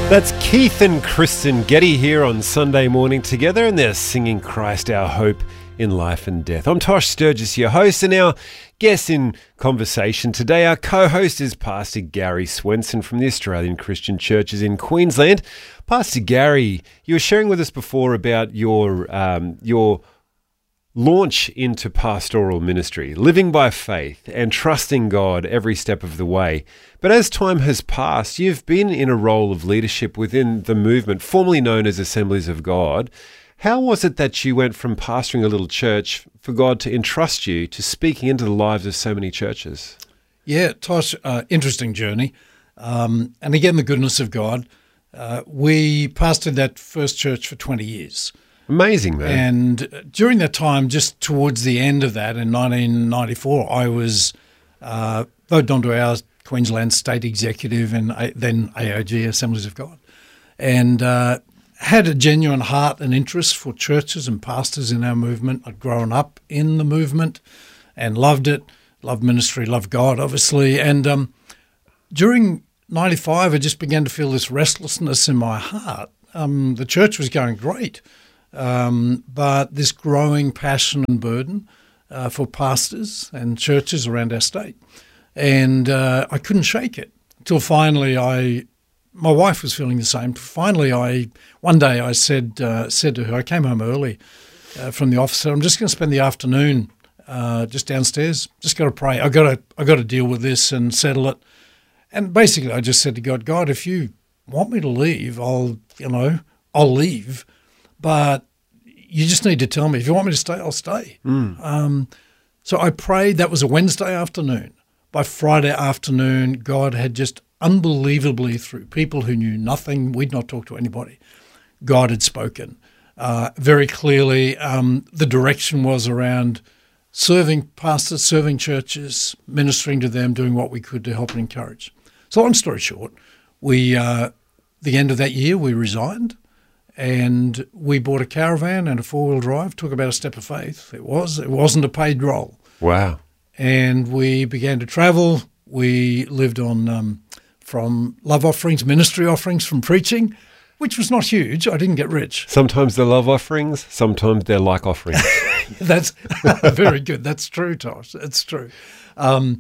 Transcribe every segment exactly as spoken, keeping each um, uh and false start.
That's Keith and Kristen Getty here on Sunday morning together, and they're singing Christ Our Hope in Life and Death. I'm Tosh Sturgis, your host, and our guest in conversation today, our co-host, is Pastor Gary Swenson from the Australian Christian Churches in Queensland. Pastor Gary, you were sharing with us before about your um, your launch into pastoral ministry, living by faith and trusting God every step of the way. But as time has passed, you've been in a role of leadership within the movement, formerly known as Assemblies of God. How was it that you went from pastoring a little church for God to entrust you to speaking into the lives of so many churches? Yeah, Tosh, uh, interesting journey. Um, and again, the goodness of God. Uh, we pastored that first church for twenty years. Amazing, man. And during that time, just towards the end of that, in nineteen ninety-four, I was uh, voted onto our Queensland State Executive and uh, then A O G, Assemblies of God, and uh, had a genuine heart and interest for churches and pastors in our movement. I'd grown up in the movement and loved it, loved ministry, loved God, obviously. And um, during ninety-five, I just began to feel this restlessness in my heart. Um, the church was going great. Um, but this growing passion and burden uh, for pastors and churches around our state. And uh, I couldn't shake it until finally I, my wife was feeling the same. Finally, I one day I said uh, said to her, I came home early uh, from the office, said, I'm just going to spend the afternoon uh, just downstairs, just got to pray. I got to I got to deal with this and settle it. And basically I just said to God, God, if you want me to leave, I'll, you know, I'll leave. But you just need to tell me. If you want me to stay, I'll stay. Mm. Um, so I prayed. That was a Wednesday afternoon. By Friday afternoon, God had just unbelievably, through people who knew nothing, we'd not talked to anybody, God had spoken uh, very clearly. Um, the direction was around serving pastors, serving churches, ministering to them, doing what we could to help and encourage. So long story short, we uh, the end of that year, we resigned. And we bought a caravan and a four-wheel drive, took about a step of faith. It was. It wasn't a paid role. Wow. And we began to travel. We lived on um, from love offerings, ministry offerings from preaching, which was not huge. I didn't get rich. Sometimes they're love offerings, sometimes they're like offerings. That's very good. That's true, Tosh. That's true. Um,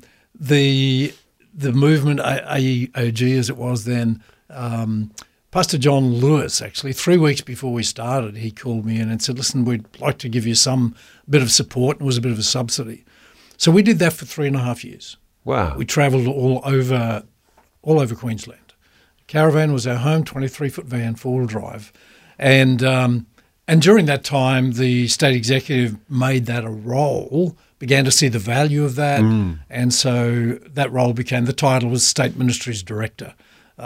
the the movement, A O G as it was then, um, Pastor John Lewis, actually, three weeks before we started, he called me in and said, listen, we'd like to give you some bit of support. And it was a bit of a subsidy. So we did that for three and a half years. Wow. We travelled all over all over Queensland. Caravan was our home, twenty-three foot van, four-wheel drive. And, um, and during that time, the state executive made that a role, began to see the value of that. Mm. And so that role became, the title was State Ministries Director.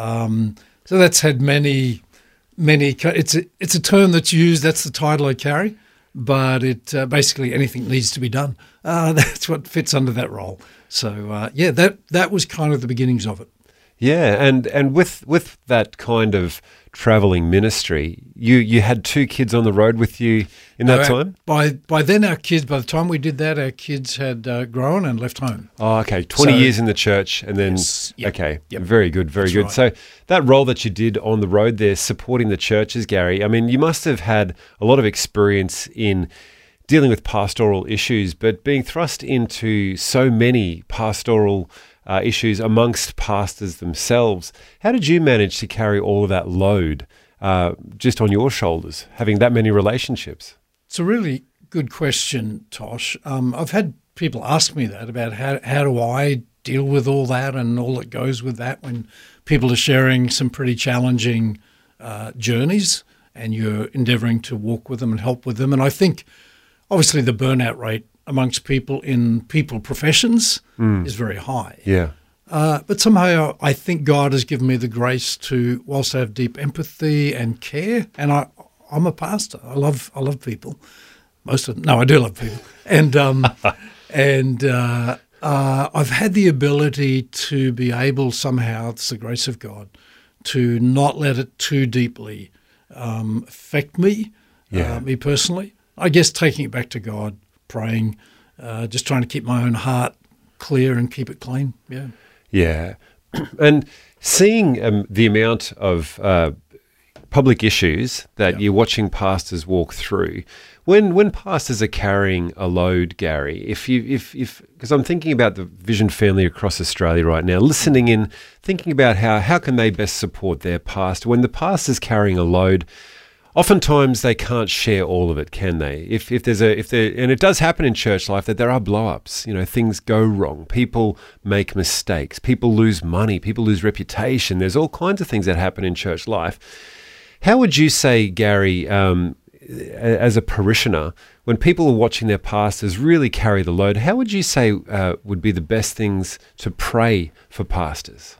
Um So that's had many, many. It's a, it's a term that's used. That's the title I carry, but it uh, basically anything needs to be done. Uh, that's what fits under that role. So uh, yeah, that that was kind of the beginnings of it. Yeah, and and with with that kind of travelling ministry, you you had two kids on the road with you in that no, time? By by then, our kids. By the time we did that, our kids had uh, grown and left home. Oh, okay. Twenty so, years in the church, and then yes, yep, okay, yep. very good, very That's good. Right. So that role that you did on the road there, supporting the churches, Gary. I mean, you must have had a lot of experience in dealing with pastoral issues, but being thrust into so many pastoral uh, issues amongst pastors themselves. How did you manage to carry all of that load uh, just on your shoulders, having that many relationships? It's a really good question, Tosh. Um, I've had people ask me that about how how do I deal with all that and all that goes with that when people are sharing some pretty challenging uh, journeys and you're endeavouring to walk with them and help with them. And I think obviously the burnout rate amongst people in people professions mm. is very high. Yeah. Uh, but somehow I think God has given me the grace to, whilst I have deep empathy and care, and I, I'm a pastor. I love I love people. Most of them. No, I do love people. And um, and uh, uh, I've had the ability to be able somehow, it's the grace of God, to not let it too deeply um, affect me, yeah. uh, me personally. I guess taking it back to God, praying, uh, just trying to keep my own heart clear and keep it clean. Yeah. Yeah. And Seeing um, the amount of uh, public issues that Yeah. you're watching pastors walk through, when when pastors are carrying a load, Gary, if you if if because I'm thinking about the Vision family across Australia right now, listening in, thinking about how how can they best support their pastor when the pastor's carrying a load. Oftentimes they can't share all of it, can they? If if there's a if there and it does happen in church life that there are blow-ups, you know, things go wrong, people make mistakes, people lose money, people lose reputation. There's all kinds of things that happen in church life. How would you say, Gary, um, as a parishioner, when people are watching their pastors really carry the load, how would you say uh, would be the best things to pray for pastors?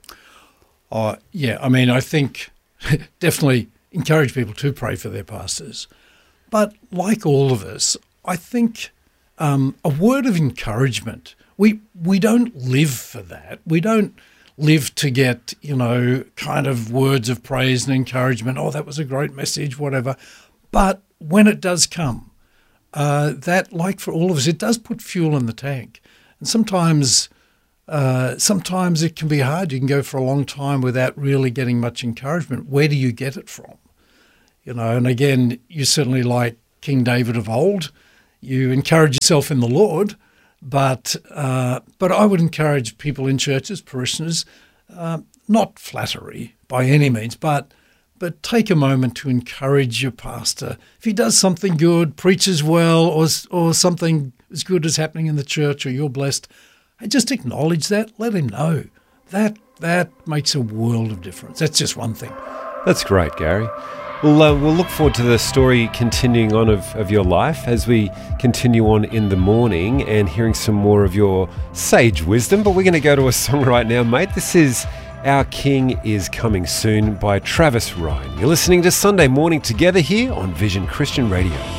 Oh, yeah, I mean, I think definitely encourage people to pray for their pastors. But like all of us, I think um, a word of encouragement, we we don't live for that. We don't live to get, you know, kind of words of praise and encouragement. Oh, that was a great message, whatever. But when it does come, uh, that, like for all of us, it does put fuel in the tank. And sometimes uh, sometimes it can be hard. You can go for a long time without really getting much encouragement. Where do you get it from? You know, and again, you're certainly like King David of old. You encourage yourself in the Lord, but uh, but I would encourage people in churches, parishioners, uh, not flattery by any means, but but take a moment to encourage your pastor. If he does something good, preaches well, or or something as good is happening in the church, or you're blessed, just acknowledge that. Let him know. That that makes a world of difference. That's just one thing. That's great, Gary. We'll, uh, we'll look forward to the story continuing on of, of your life as we continue on in the morning and hearing some more of your sage wisdom. But we're going to go to a song right now, mate. This is Our King is Coming Soon by Travis Ryan. You're listening to Sunday Morning Together here on Vision Christian Radio.